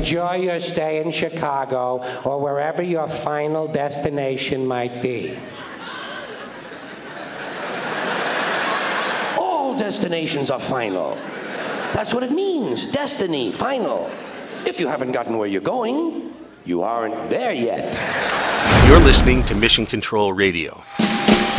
enjoy your stay in Chicago or wherever your final destination might be. All destinations are final. That's what it means. Destiny, final. If you haven't gotten where you're going, you aren't there yet. You're listening to Mission Control Radio.